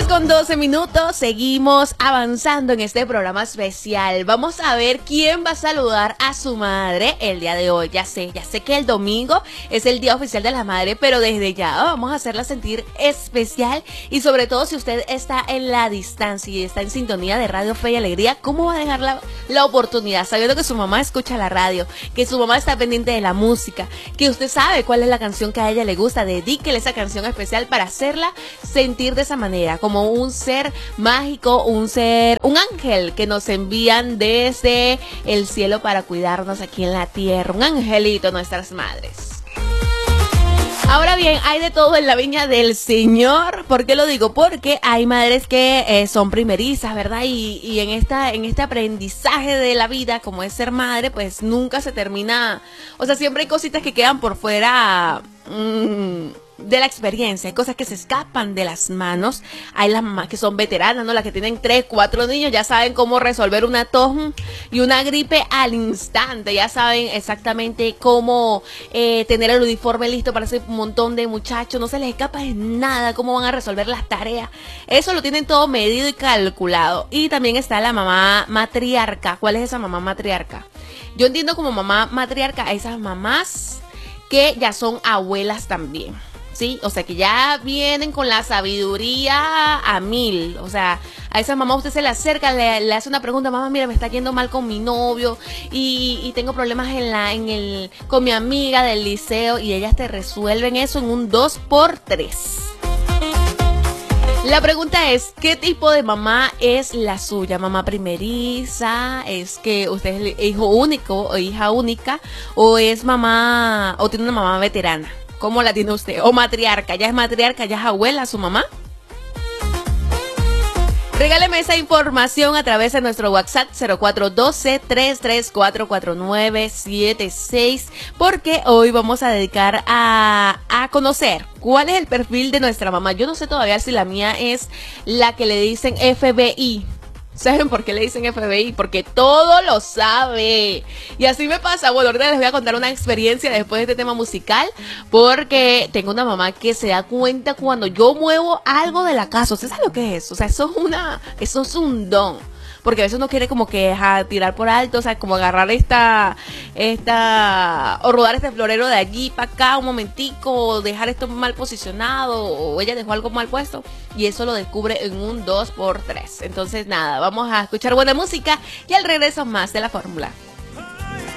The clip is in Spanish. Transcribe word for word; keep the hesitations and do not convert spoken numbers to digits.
con doce minutos, seguimos avanzando en este programa especial. Vamos a ver quién va a saludar a su madre el día de hoy. Ya sé, ya sé que el domingo es el día oficial de la madre, pero desde ya vamos a hacerla sentir especial. Y sobre todo si usted está en la distancia y está en sintonía de Radio Fe y Alegría, ¿cómo va a dejar la, la oportunidad? Sabiendo que su mamá escucha la radio, que su mamá está pendiente de la música, que usted sabe cuál es la canción que a ella le gusta, dedíquele esa canción especial para hacerla sentir de esa manera, como un ser mágico, un ser, un ángel que nos envían desde el cielo para cuidarnos aquí en la tierra, un angelito, nuestras madres. Ahora bien, hay de todo en la viña del Señor. ¿Por qué lo digo? Porque hay madres que eh, son primerizas, ¿verdad? Y, y en esta, en este aprendizaje de la vida, como es ser madre, pues nunca se termina. O sea, siempre hay cositas que quedan por fuera mmm, de la experiencia. Hay cosas que se escapan de las manos. Hay las mamás que son veteranas, ¿no? Las que tienen tres, cuatro niños, ya saben cómo resolver una tos y una gripe al instante. Ya saben exactamente cómo eh, tener el uniforme listo para ese montón de muchachos. No se les escapa de nada cómo van a resolver las tareas. Eso lo tienen todo medido y calculado. Y también está la mamá matriarca. ¿Cuál es esa mamá matriarca? Yo entiendo como mamá matriarca a esas mamás que ya son abuelas también. Sí, o sea que ya vienen con la sabiduría a mil. O sea, a esa mamá usted se le acerca, le, le hace una pregunta: mamá, mira, me está yendo mal con mi novio y, y tengo problemas en la, en el, con mi amiga del liceo, y ellas te resuelven eso en un dos por tres. La pregunta es, ¿qué tipo de mamá es la suya? ¿Mamá primeriza? ¿Es que usted es hijo único o hija única? ¿O es mamá, o tiene una mamá veterana? ¿Cómo la tiene usted? ¿O matriarca? ¿Ya es matriarca? ¿Ya es abuela su mamá? Regáleme esa información a través de nuestro WhatsApp cero cuatro uno dos, tres tres cuatro, cuatro nueve siete seis, porque hoy vamos a dedicar a, a conocer cuál es el perfil de nuestra mamá. Yo no sé todavía si la mía es la que le dicen F B I. ¿Saben por qué le dicen F B I? Porque todo lo sabe. Y así me pasa. Bueno, ahorita les voy a contar una experiencia después de este tema musical, porque tengo una mamá que se da cuenta cuando yo muevo algo de la casa. ¿Usted sabe lo que es eso? O sea, eso es una, eso es un don. Porque a veces uno quiere como que ja, tirar por alto, o sea, como agarrar esta, esta, o rodar este florero de allí para acá un momentico, o dejar esto mal posicionado, o ella dejó algo mal puesto, y eso lo descubre en un dos por tres. Entonces nada, vamos a escuchar buena música y al regreso más de la fórmula.